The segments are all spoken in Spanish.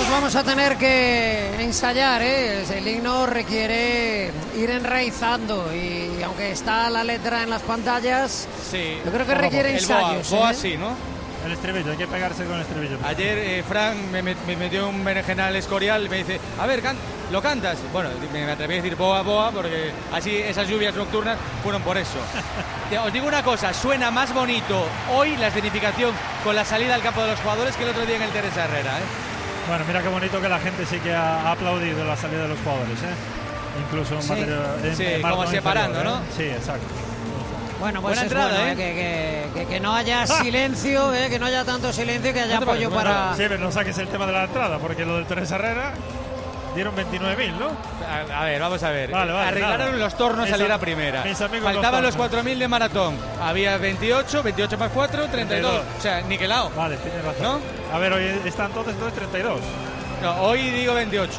Pues vamos a tener que ensayar, ¿eh? El himno requiere ir enraizando y aunque está la letra en las pantallas, sí, yo creo que requiere ensayos. Boa sí, ¿no? El estribillo, hay que pegarse con el estribillo. Ayer Fran me metió un berenjenal escorial y me dice, a ver, ¿lo cantas? Bueno, me atreví a decir boa, boa, porque así esas lluvias nocturnas fueron por eso. Os digo una cosa, suena más bonito hoy la escenificación con la salida al campo de los jugadores que el otro día en el Teresa Herrera, ¿eh? Bueno, mira qué bonito que la gente sí que ha aplaudido la salida de los jugadores, ¿eh? Incluso en sí, como separando, inferior, ¿no? Sí, exacto. Bueno, pues buena entrada, bueno, que no haya silencio, que no haya tanto silencio, que haya apoyo para... Sí, pero no saques el tema de la entrada, porque lo del Teresa Herrera dieron 29.000, ¿no? A ver, vamos a ver. Vale, arreglaron los tornos salir a primera. Faltaban los 4.000 de maratón. Había 28 más 4, 32. O sea, niquelado. Vale, tienes razón. ¿No? A ver, hoy están entonces 32. No, hoy digo 28.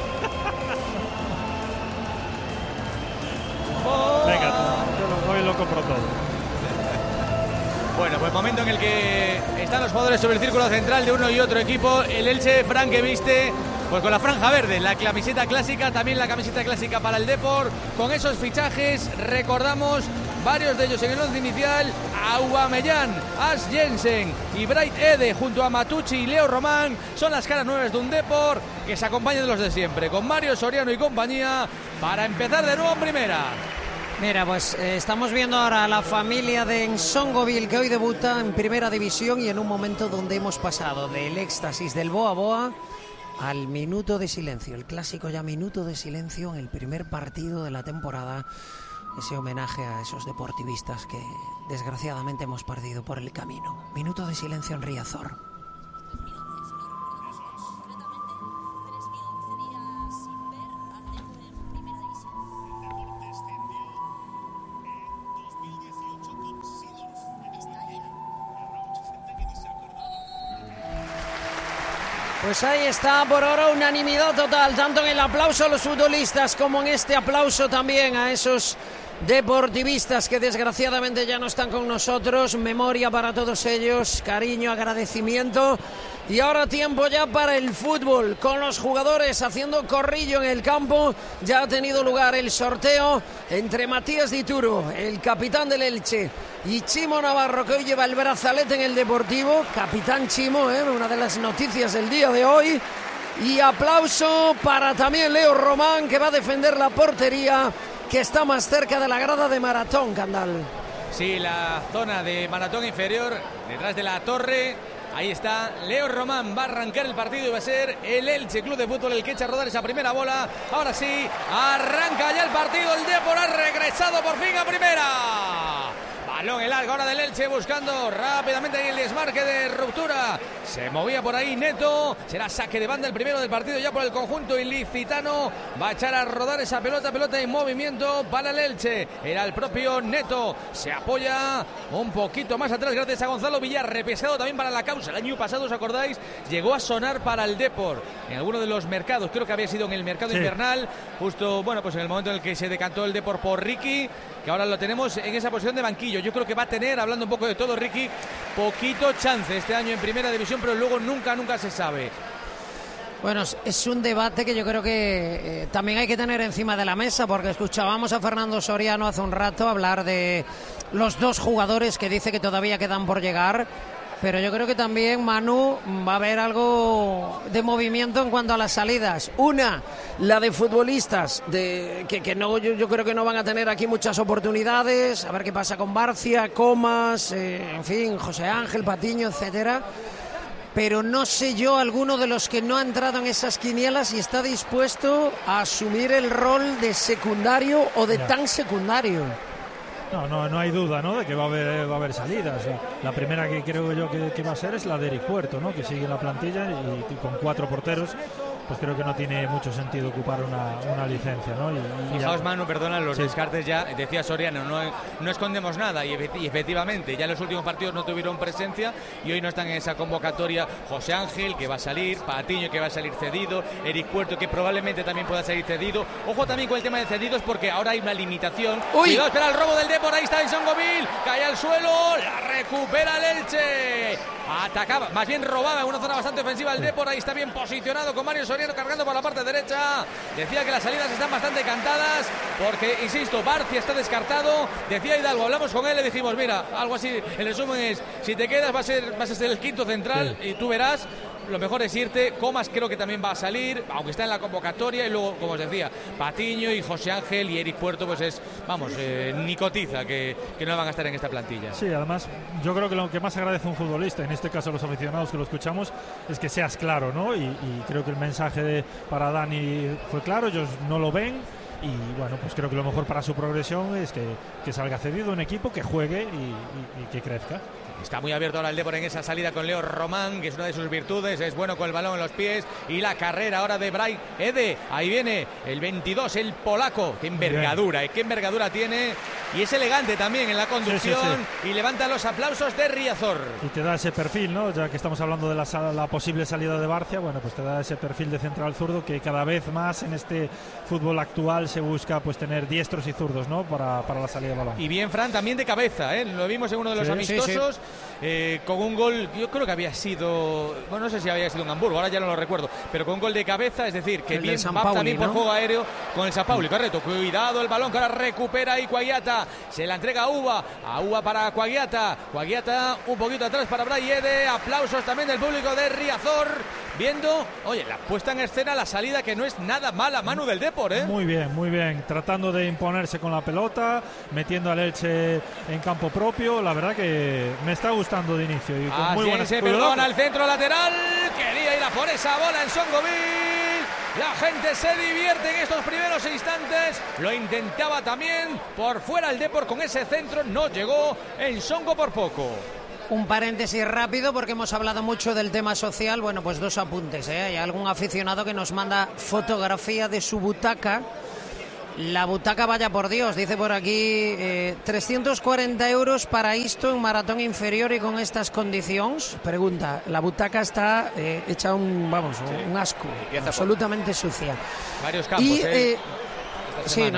Venga, yo hoy lo compro todo. Bueno, pues momento en el que están los jugadores sobre el círculo central de uno y otro equipo. El Elche, Fran, que viste pues con la franja verde, la camiseta clásica, también la camiseta clásica para el Depor. Con esos fichajes, recordamos varios de ellos en el once inicial: Aubameyang, Ash Jensen y Bright Ede, junto a Matucci y Leo Román, son las caras nuevas de un Depor que se acompaña de los de siempre, con Mario Soriano y compañía, para empezar de nuevo en primera. Mira, pues estamos viendo ahora a la familia de Nsongoville, que hoy debuta en primera división, y en un momento donde hemos pasado del éxtasis del Boa Boa al minuto de silencio, el clásico ya minuto de silencio en el primer partido de la temporada. Ese homenaje a esos deportivistas que desgraciadamente hemos perdido por el camino. Minuto de silencio en Riazor. Pues ahí está, por ahora unanimidad total, tanto en el aplauso a los futbolistas como en este aplauso también a esos deportivistas que desgraciadamente ya no están con nosotros. Memoria para todos ellos, cariño, agradecimiento. Y ahora tiempo ya para el fútbol, con los jugadores haciendo corrillo en el campo. Ya ha tenido lugar el sorteo entre Matías Dituro, el capitán del Elche, y Chimo Navarro, que hoy lleva el brazalete en el Deportivo. Capitán Chimo, una de las noticias del día de hoy. Y aplauso para también Leo Román, que va a defender la portería, que está más cerca de la grada de Maratón, Candal. Sí, la zona de Maratón inferior, detrás de la torre. Ahí está Leo Román, va a arrancar el partido y va a ser el Elche Club de Fútbol el que echa a rodar esa primera bola. Ahora sí, arranca ya el partido, el Depor ha regresado por fin a primera. Balón en largo ahora del Elche, buscando rápidamente ahí el desmarque de ruptura. Se movía por ahí Neto. Será saque de banda el primero del partido ya por el conjunto ilicitano. Va a echar a rodar esa pelota en movimiento para el Elche. Era el propio Neto. Se apoya un poquito más atrás gracias a Gonzalo Villar. Repescado también para la causa. El año pasado, ¿os acordáis? Llegó a sonar para el Depor en alguno de los mercados. Creo que había sido en el mercado invernal. Justo, bueno, pues en el momento en el que se decantó el Depor por Ricky, que ahora lo tenemos en esa posición de banquillo. Yo creo que va a tener, hablando un poco de todo, Ricky, poquito chance este año en primera división, pero luego nunca se sabe. Bueno, es un debate que yo creo que también hay que tener encima de la mesa, porque escuchábamos a Fernando Soriano hace un rato hablar de los dos jugadores que dice que todavía quedan por llegar. Pero yo creo que también, Manu, va a haber algo de movimiento en cuanto a las salidas. Una, la de futbolistas, que no, yo creo que no van a tener aquí muchas oportunidades. A ver qué pasa con Barcia, Comas, en fin, José Ángel, Patiño, etcétera. Pero no sé yo, alguno de los que no ha entrado en esas quinielas y está dispuesto a asumir el rol de secundario o de tan secundario. No hay duda, ¿no?, de que va a haber salidas. La primera que creo yo que va a ser es la de Eric Puerto, ¿no?, que sigue en la plantilla y con 4 porteros pues creo que no tiene mucho sentido ocupar una licencia, ¿no? Fijaos, Manu, perdona, los descartes ya, decía Soriano, no escondemos nada, y efectivamente, ya en los últimos partidos no tuvieron presencia y hoy no están en esa convocatoria. José Ángel, que va a salir, Patiño, que va a salir cedido, Eric Puerto, que probablemente también pueda salir cedido. Ojo también con el tema de cedidos, porque ahora hay una limitación. Cuidado, espera el robo del Depor, ahí está Ensongoville, cae al suelo, la recupera el Elche. Atacaba, más bien robaba en una zona bastante ofensiva el Depor, ahí está bien posicionado con Mario Soriano cargando por la parte derecha. Decía que las salidas están bastante cantadas, porque, insisto, Barcia está descartado. Decía Hidalgo, hablamos con él, le dijimos, mira, algo así, el resumen es, si te quedas vas a ser el quinto central, y tú verás. Lo mejor es irte. Comas creo que también va a salir, aunque está en la convocatoria. Y luego, como os decía, Patiño y José Ángel y Eric Puerto, pues es, vamos, ni cotiza que no van a estar en esta plantilla. Sí, además, yo creo que lo que más agradece un futbolista, en este caso los aficionados que lo escuchamos, es que seas claro, ¿no? Y creo que el mensaje para Dani fue claro, ellos no lo ven. Y bueno, pues creo que lo mejor para su progresión es que salga cedido un equipo, que juegue y que crezca. Está muy abierto ahora el Depor en esa salida con Leo Román, que es una de sus virtudes, es bueno con el balón en los pies. Y la carrera ahora de Bray Ede, ahí viene el 22, el polaco. Qué envergadura, qué envergadura tiene, y es elegante también en la conducción. Y levanta los aplausos de Riazor. Y te da ese perfil, ¿no? Ya que estamos hablando de la posible salida de Barcia, bueno, pues te da ese perfil de central zurdo que cada vez más en este fútbol actual se busca, pues, tener diestros y zurdos, ¿no? Para la salida de balón. Y bien, Fran, también de cabeza, ¿eh? Lo vimos en uno de los amistosos. Con un gol, yo creo que había sido, bueno, no sé si había sido en Hamburgo, ahora ya no lo recuerdo, pero con un gol de cabeza, es decir, que el bien va también por juego aéreo con el San Pauli, correcto. Cuidado el balón que ahora recupera ahí Cuagliata, se la entrega a Uva para Cuagliata un poquito atrás para Bray Ede. Aplausos también del público de Riazor, viendo, oye, la puesta en escena, la salida, que no es nada mala, Manu, del Depor, ¿eh? Muy bien, tratando de imponerse con la pelota, metiendo al Elche en campo propio. La verdad que me está gustando de inicio. Y con muy buenas... Perdona, el centro lateral, quería ir a por esa bola en Ensongoville. La gente se divierte en estos primeros instantes. Lo intentaba también por fuera el Depor con ese centro, no llegó Ensongo por poco. Un paréntesis rápido, porque hemos hablado mucho del tema social. Bueno, pues dos apuntes, ¿eh? Hay algún aficionado que nos manda fotografía de su butaca. La butaca, vaya por Dios, dice por aquí, 340 euros para esto en maratón inferior y con estas condiciones. Pregunta, la butaca está hecha un asco, absolutamente sucia. Varios campos, sí,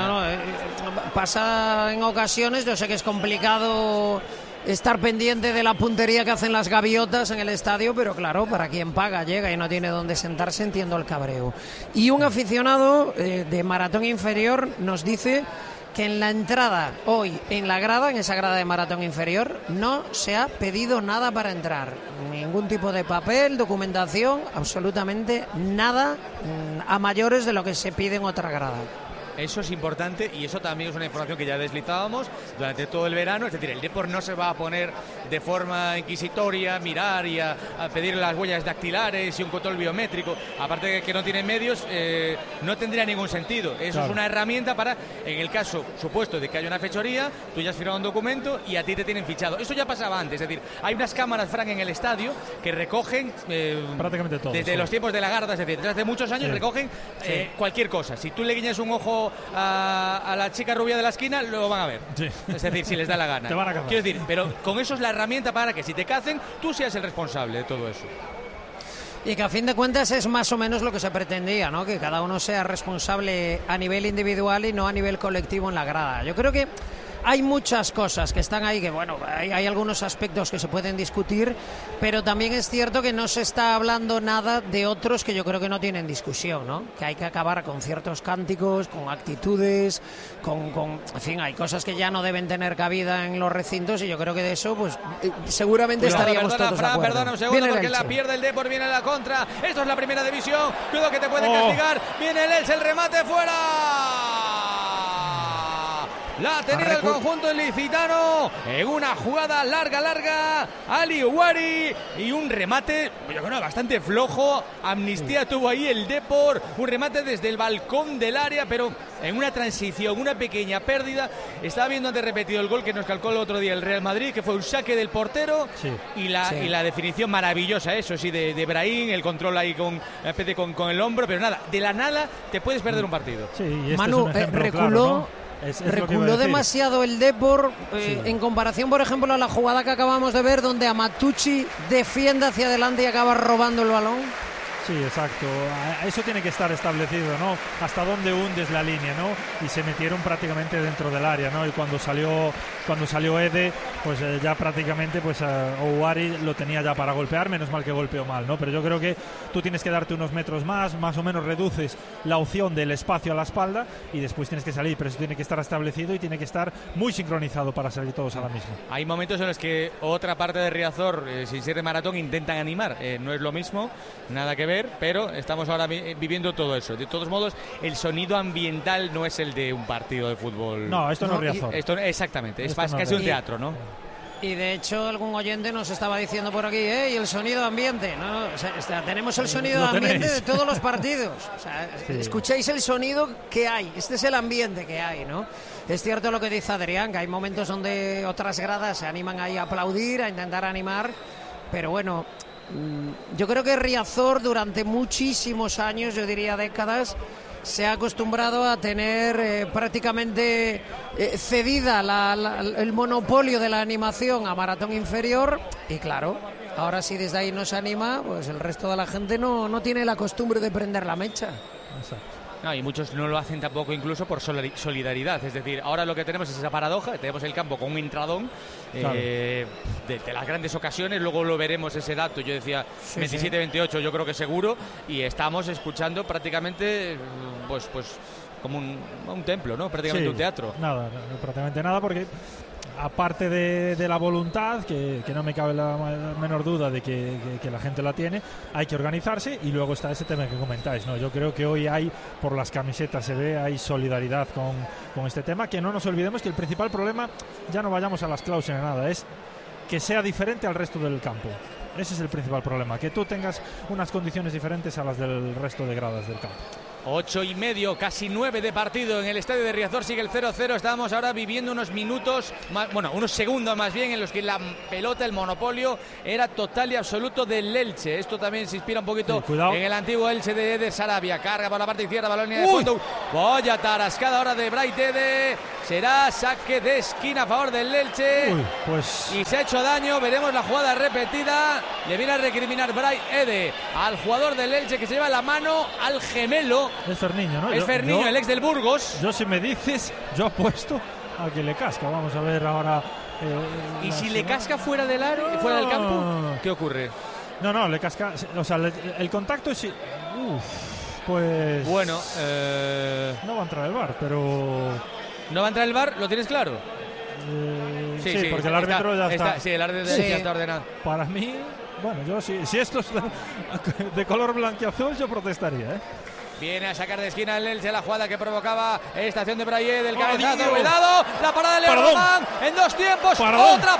pasa en ocasiones. Yo sé que es complicado estar pendiente de la puntería que hacen las gaviotas en el estadio, pero claro, para quien paga, llega y no tiene dónde sentarse, entiendo el cabreo. Y un aficionado de maratón inferior nos dice que en la entrada hoy, en esa grada de maratón inferior, no se ha pedido nada para entrar. Ningún tipo de papel, documentación, absolutamente nada a mayores de lo que se pide en otra grada. Eso es importante, y eso también es una información que ya deslizábamos durante todo el verano. Es decir, el Depor no se va a poner de forma inquisitoria, mirar y a pedir las huellas dactilares y un control biométrico. Aparte de que no tiene medios, no tendría ningún sentido. Eso es una herramienta para, en el caso supuesto de que haya una fechoría, tú ya has firmado un documento y a ti te tienen fichado. Eso ya pasaba antes. Es decir, hay unas cámaras, Frank, en el estadio que recogen prácticamente todo, desde los tiempos de la Garda. Es decir, desde hace muchos años recogen cualquier cosa. Si tú le guiñas un ojo a la chica rubia de la esquina, lo van a ver. Es decir, si les da la gana. Te van a cazar. Quiero decir, pero con eso es la herramienta para que si te cacen, tú seas el responsable de todo eso. Y que a fin de cuentas es más o menos lo que se pretendía, ¿no? Que cada uno sea responsable a nivel individual y no a nivel colectivo en la grada. Yo creo que hay muchas cosas que están ahí, que bueno, hay algunos aspectos que se pueden discutir, pero también es cierto que no se está hablando nada de otros que yo creo que no tienen discusión, ¿no? Que hay que acabar con ciertos cánticos, con actitudes, en fin, hay cosas que ya no deben tener cabida en los recintos, y yo creo que de eso, pues, seguramente estaríamos todos de acuerdo. Perdona un segundo, porque la pierde el Depor, viene la contra. Esto es la primera división, cuidado que te pueden castigar. Viene el Elche, el remate fuera. La ha tenido el conjunto ilicitano en una jugada larga. Ali Ouari y un remate, yo creo, bastante flojo. Amnistía tuvo ahí el Depor. Un remate desde el balcón del área, pero en una transición, una pequeña pérdida. Estaba viendo antes repetido el gol que nos calcó el otro día el Real Madrid, que fue un saque del portero y la definición maravillosa, eso sí, de Brahim, el control ahí con el hombro, pero nada, de la nada te puedes perder un partido. Sí, y este Manu, es un ejemplo reculó, claro, ¿no? reculó demasiado el Depor en comparación, por ejemplo, a la jugada que acabamos de ver, donde Amatucci defiende hacia adelante y acaba robando el balón. Sí, exacto. Eso tiene que estar establecido, ¿no? Hasta dónde hundes la línea, ¿no? Y se metieron prácticamente dentro del área, ¿no? Y cuando salió Ede, pues ya prácticamente pues Ouari lo tenía ya para golpear, menos mal que golpeó mal, ¿no? Pero yo creo que tú tienes que darte unos metros más o menos reduces la opción del espacio a la espalda y después tienes que salir, pero eso tiene que estar establecido y tiene que estar muy sincronizado para salir todos a la misma. Hay momentos en los que otra parte de Riazor, sin ser de maratón, intentan animar. No es lo mismo, nada que ver, pero estamos ahora viviendo todo eso. De todos modos, el sonido ambiental no es el de un partido de fútbol. No, esto no es Riazor. Exactamente, es casi un teatro, ¿no? Y de hecho algún oyente nos estaba diciendo por aquí, y el sonido ambiente, ¿no? O sea, tenemos el sonido ambiente de todos los partidos. O sea, escucháis el sonido que hay, este es el ambiente que hay, ¿no? Es cierto lo que dice Adrián, que hay momentos donde otras gradas se animan ahí a aplaudir, a intentar animar, pero bueno, yo creo que Riazor durante muchísimos años, yo diría décadas, se ha acostumbrado a tener prácticamente cedida el monopolio de la animación a Maratón Inferior, y claro, ahora si desde ahí no se anima, pues el resto de la gente no tiene la costumbre de prender la mecha. Exacto. No, y muchos no lo hacen tampoco incluso por solidaridad. Es decir, ahora lo que tenemos es esa paradoja, tenemos el campo con un entradón, claro, de las grandes ocasiones, luego lo veremos ese dato, yo decía 27-28, yo creo que seguro, y estamos escuchando prácticamente pues como un templo, ¿no? Prácticamente un teatro. Nada, prácticamente nada, porque aparte de la voluntad, que no me cabe la menor duda de que la gente la tiene, hay que organizarse, y luego está ese tema que comentáis, ¿no? Yo creo que hoy por las camisetas se ve, hay solidaridad con este tema, que no nos olvidemos que el principal problema, ya no vayamos a las cláusulas ni nada, es que sea diferente al resto del campo. Ese es el principal problema, que tú tengas unas condiciones diferentes a las del resto de gradas del campo. 8:30, casi 9 de partido en el estadio de Riazor, sigue el 0-0. Estamos ahora viviendo unos minutos, unos segundos más bien, en los que la pelota, el monopolio, era total y absoluto del Elche. Esto también se inspira un poquito en el antiguo Elche de Eder Sarabia. Carga por la parte izquierda, balón de fondo. Vaya tarascada ahora de Bright Ede. Será saque de esquina a favor del Elche. Y se ha hecho daño, veremos la jugada repetida. Le viene a recriminar Bright Ede al jugador del Elche, que se lleva la mano al gemelo. Es Ferniño, ¿no? Es Ferniño, el ex del Burgos. Yo, si me dices, yo apuesto a que le casca. Vamos a ver ahora. ¿Y si le casca fuera del área, fuera del campo? ¿Qué ocurre? No, le casca. O sea, el contacto es. Pues. Bueno, no va a entrar el VAR, pero. ¿No va a entrar el VAR? ¿Lo tienes claro? Sí, porque el árbitro ya está. Sí, el árbitro ya está ordenado. Para mí, bueno, yo si esto es de color blanquiazul, yo protestaría, ¿eh? Viene a sacar de esquina el Elche, la jugada que provocaba estación de Braille del cabezazo. ¡Cuidado! La parada de Leo Román en 2 tiempos. ¡Otra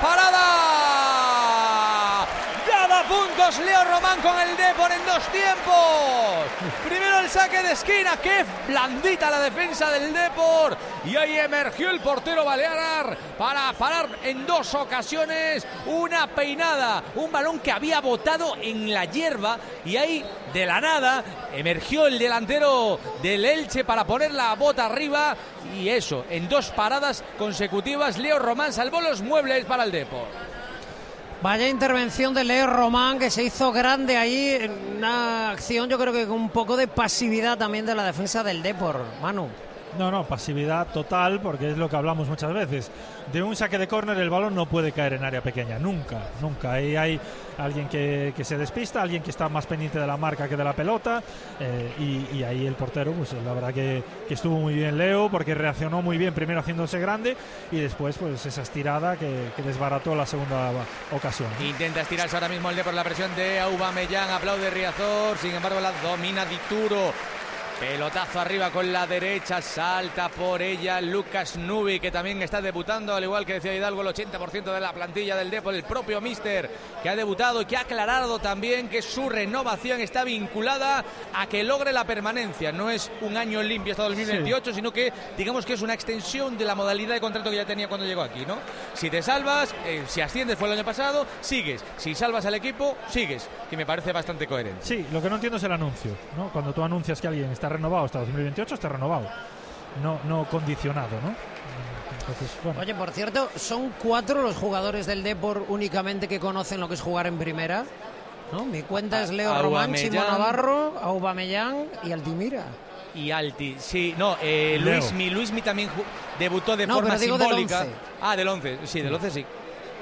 parada! Ya da puntos Leo Román con el Depor en 2 tiempos. Primero el saque de esquina. ¡Qué blandita la defensa del Depor! Y ahí emergió el portero balear para parar en 2 ocasiones una peinada. Un balón que había botado en la hierba. Y ahí, de la nada, emergió el delantero del Elche para poner la bota arriba. Y eso, en 2 paradas consecutivas, Leo Román salvó los muebles para el Depor. Vaya intervención de Leo Román, que se hizo grande ahí en una acción, yo creo que con un poco de pasividad también de la defensa del Depor, Manu. No, pasividad total, porque es lo que hablamos muchas veces. De un saque de córner el balón no puede caer en área pequeña, nunca. Ahí hay alguien que se despista, alguien que está más pendiente de la marca que de la pelota, y ahí el portero, pues la verdad que estuvo muy bien Leo, porque reaccionó muy bien, primero haciéndose grande, y después pues esa estirada que desbarató la segunda ocasión. Intenta estirarse ahora mismo el Depor, la presión de Aubameyang, aplaude Riazor, sin embargo la domina Dituro. Pelotazo arriba con la derecha, salta por ella Lucas Nubi, que también está debutando, al igual que decía Hidalgo, el 80% de la plantilla del Depor, el propio míster que ha debutado y que ha aclarado también que su renovación está vinculada a que logre la permanencia. No es un año limpio hasta 2028, sino que digamos que es una extensión de la modalidad de contrato que ya tenía cuando llegó aquí, ¿no? Si te salvas, si asciendes fue el año pasado, sigues. Si salvas al equipo, sigues. Que me parece bastante coherente. Sí, lo que no entiendo es el anuncio, ¿no? Cuando tú anuncias que alguien está renovado hasta 2028, está renovado, no condicionado, ¿no? Entonces, bueno. Oye, por cierto, son 4 los jugadores del Depor únicamente que conocen lo que es jugar en primera, ¿no? Mi cuenta es Leo Román, Chimo Navarro, Aubameyang y Altimira. Y Alti, sí, no, Luismi también debutó de forma simbólica. Del 11, sí, del 11 sí.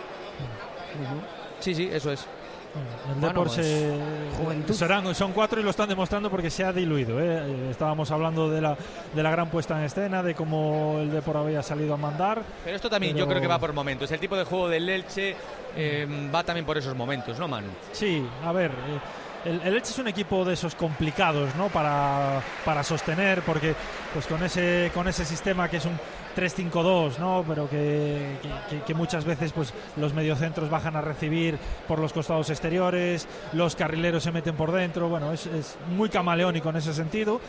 Sí, eso es. El Depor son 4 y lo están demostrando porque se ha diluido, ¿eh? Estábamos hablando de la gran puesta en escena, de cómo el Depor había salido a mandar. Pero esto también yo creo que va por momentos. El tipo de juego del Elche va también por esos momentos, ¿no, Manu? Sí, a ver, el Elche es un equipo de esos complicados, ¿no? Para sostener, porque pues con ese sistema que es un 3-5-2, ¿no? Pero que muchas veces pues los mediocentros bajan a recibir por los costados exteriores, los carrileros se meten por dentro. Bueno, es muy camaleónico en ese sentido.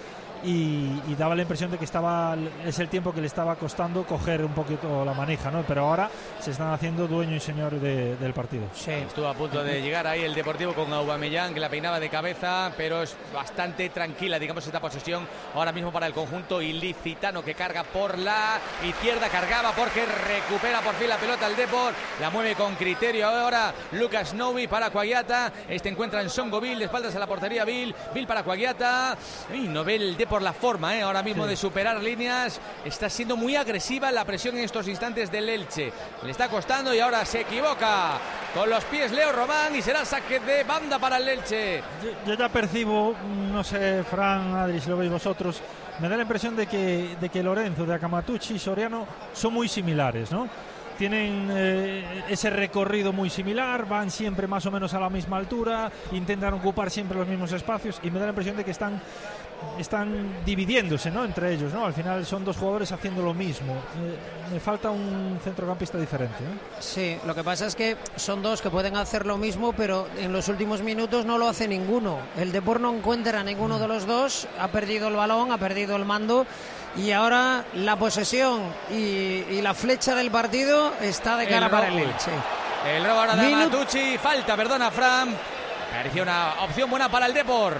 Y daba la impresión de que es el tiempo que le estaba costando coger un poquito la manija, ¿no? Pero ahora se están haciendo dueño y señor del partido. Sí, estuvo a punto de llegar ahí el Deportivo con Aubameyang, que la peinaba de cabeza, pero es bastante tranquila, digamos, esta posesión ahora mismo para el conjunto ilicitano, que carga por la izquierda, cargaba porque recupera por fin la pelota el Depor, la mueve con criterio ahora Lucas Novi para Cuagliata, encuentra en Songo Vil, de espaldas a la portería Vil para Cuagliata, y no ve el Depor por la forma ahora mismo de superar líneas. Está siendo muy agresiva la presión en estos instantes del Elche. Le está costando y ahora se equivoca con los pies Leo Román y será saque de banda para el Elche. Yo ya percibo, no sé, Fran, Adri, si lo veis vosotros, me da la impresión de que Lorenzo, de Acamatucci y Soriano son muy similares, ¿no? Tienen ese recorrido muy similar, van siempre más o menos a la misma altura, intentan ocupar siempre los mismos espacios y me da la impresión de que están dividiéndose, ¿no? Entre ellos, ¿no? Al final son 2 jugadores haciendo lo mismo. Me falta un centrocampista diferente, ¿no? Sí, lo que pasa es que son 2 que pueden hacer lo mismo, pero en los últimos minutos no lo hace ninguno. El Depor no encuentra a ninguno de los 2, ha perdido el balón, ha perdido el mando. Y ahora la posesión y la flecha del partido está de cara para el Elche. El robo ahora de Matucci, falta, perdona, Fran. Parecía una opción buena para el Depor.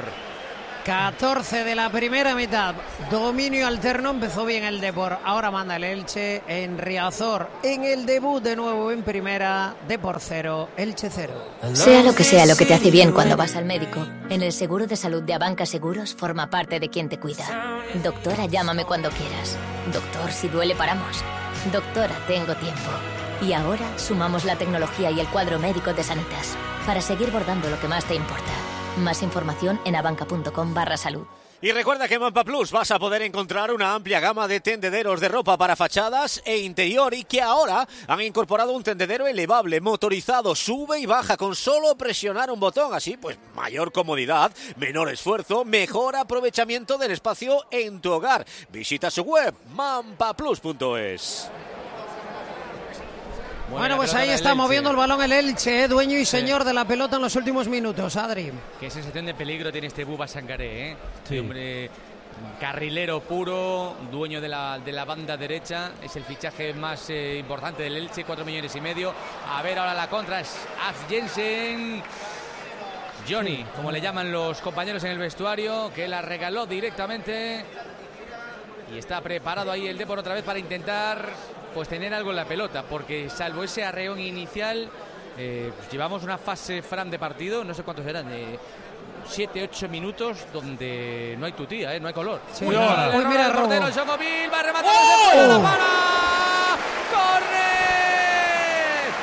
14 de la primera mitad, dominio alterno, empezó bien el Depor, ahora manda el Elche en Riazor, en el debut de nuevo en primera, Depor 0, Elche 0. Sea lo que te hace bien cuando vas al médico, en el seguro de salud de Abanca Seguros forma parte de quien te cuida. Doctora, llámame cuando quieras. Doctor, si duele paramos. Doctora, tengo tiempo. Y ahora sumamos la tecnología y el cuadro médico de Sanitas para seguir bordando lo que más te importa. Más información en abanca.com/salud. Y recuerda que en Mampa Plus vas a poder encontrar una amplia gama de tendederos de ropa para fachadas e interior y que ahora han incorporado un tendedero elevable, motorizado, sube y baja con solo presionar un botón. Así pues mayor comodidad, menor esfuerzo, mejor aprovechamiento del espacio en tu hogar. Visita su web mampaplus.es. Bueno, pues ahí está moviendo el balón el Elche, dueño y señor de la pelota en los últimos minutos, Adri. Qué sensación de peligro tiene este Bouba Sangaré, ¿eh? Sí. Hombre, carrilero puro, dueño de la banda derecha, es el fichaje más importante del Elche, 4,5 millones. A ver ahora la contra, es Af Jensen. Johnny, como le llaman los compañeros en el vestuario, que la regaló directamente. Y está preparado ahí el Depor otra vez para intentar pues tener algo en la pelota, porque salvo ese arreón inicial, pues llevamos una fase, Fran, de partido, no sé cuántos eran, de 7-8 minutos donde no hay tutía, no hay color. Sí. Mira el portero, el Sogovil, va a rematar, ¡oh! ¡Para! ¡Corre! Solo hay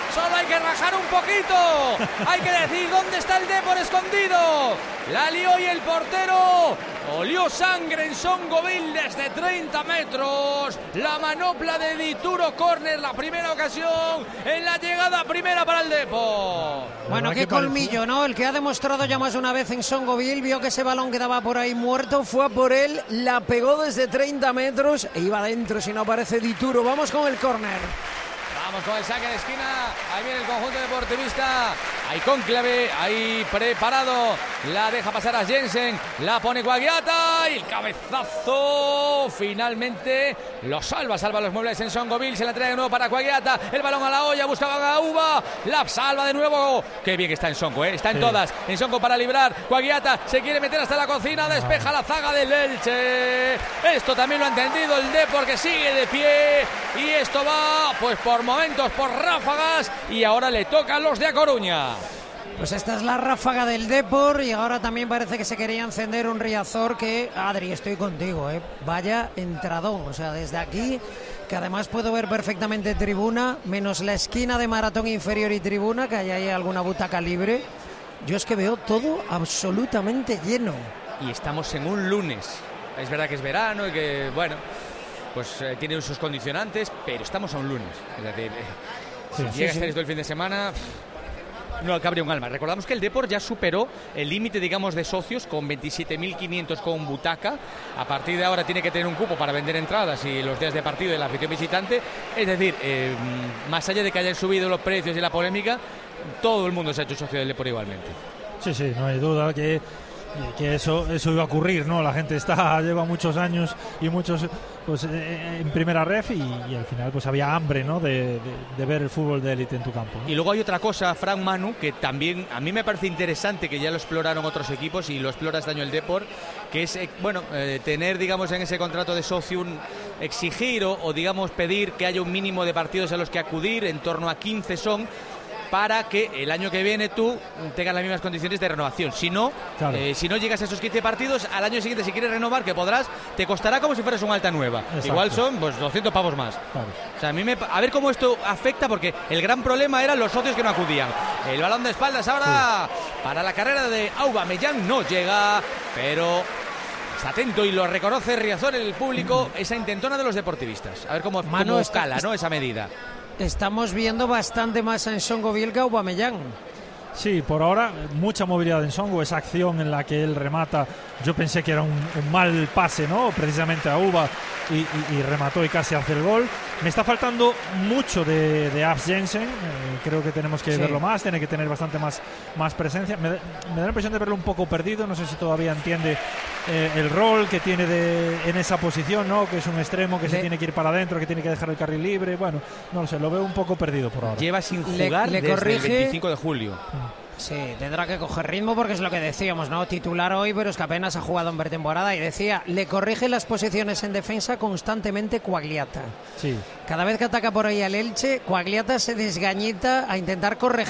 que rajar un poquito. Hay que decir dónde está el Depor escondido. La lió y el portero olió sangre en Songoville desde 30 metros. La manopla de Dituro Corner, la primera ocasión en la llegada primera para el Depor. Bueno, qué colmillo, ¿no? El que ha demostrado ya más de una vez en Songoville, vio que ese balón quedaba por ahí muerto, fue a por él, la pegó desde 30 metros e iba adentro si no aparece Dituro. Vamos con el córner. Vamos con el saque de esquina. Ahí viene el conjunto deportivista. Hay cónclave, ahí preparado. La deja pasar a Jensen. La pone Guagliata. Y el cabezazo finalmente lo salva. Salva los muebles en Songoville. Se la trae de nuevo para Guagliata. El balón a la olla. Buscaban a Uva. La salva de nuevo. Qué bien que está en Songo, ¿eh? Está en todas. En Songo para librar. Guagliata se quiere meter hasta la cocina. Despeja la zaga del Elche. Esto también lo ha entendido el Depor, que sigue de pie. Y esto va, pues por momentos, por ráfagas, y ahora le toca a los de A Coruña. Pues esta es la ráfaga del Depor y ahora también parece que se quería encender un Riazor que, Adri, estoy contigo, vaya entradón, o sea, desde aquí, que además puedo ver perfectamente tribuna, menos la esquina de Maratón inferior y tribuna, que hay ahí alguna butaca libre, yo es que veo todo absolutamente lleno. Y estamos en un lunes, es verdad que es verano y que, bueno, pues tiene sus condicionantes, pero estamos a un lunes. Es decir, si llega a estar esto el fin de semana, no cabría un alma. Recordamos que el Depor ya superó el límite, digamos, de socios con 27.500 con butaca. A partir de ahora tiene que tener un cupo para vender entradas y los días de partido de la afición visitante. Es decir, más allá de que hayan subido los precios y la polémica, todo el mundo se ha hecho socio del Depor igualmente. Sí, no hay duda que eso iba a ocurrir, ¿no? La gente lleva muchos años y muchos pues en primera ref y al final pues había hambre, ¿no? de ver el fútbol de élite en tu campo, ¿no? Y luego hay otra cosa, Fran, Manu, que también a mí me parece interesante, que ya lo exploraron otros equipos y lo explora este año el Depor, que es tener, digamos, en ese contrato de socio exigir o digamos pedir que haya un mínimo de partidos a los que acudir, en torno a 15 son, para que el año que viene tú tengas las mismas condiciones de renovación. Si no, claro, si no llegas a esos 15 partidos, al año siguiente, si quieres renovar, que podrás, te costará como si fueras un alta nueva. Exacto. Igual son pues 200 pavos más. Claro. O sea, a ver cómo esto afecta, porque el gran problema eran los socios que no acudían. El balón de espaldas ahora para la carrera de Aubameyang, no llega, pero está atento y lo reconoce Riazor, el público, esa intentona de los deportivistas. A ver cómo escala, ¿no? Esa medida. Estamos viendo bastante más en Songoville que Aubameyang. Sí, por ahora mucha movilidad en Songo, esa acción en la que él remata, yo pensé que era un mal pase, ¿no? Precisamente a Uva y remató y casi hace el gol. Me está faltando mucho de Abs Jensen, creo que tenemos que verlo más, tiene que tener bastante más presencia. Me da la impresión de verlo un poco perdido, no sé si todavía entiende el rol que tiene en esa posición, ¿no? Que es un extremo que se tiene que ir para adentro, que tiene que dejar el carril libre. Bueno, no lo sé, lo veo un poco perdido por ahora. Lleva sin jugar desde el 25 de julio. Sí, tendrá que coger ritmo porque es lo que decíamos, ¿no? Titular hoy, pero es que apenas ha jugado en pretemporada. Y decía, le corrige las posiciones en defensa constantemente Guagliata. Sí. Cada vez que ataca por ahí al Elche, Guagliata se desgañita a intentar corregir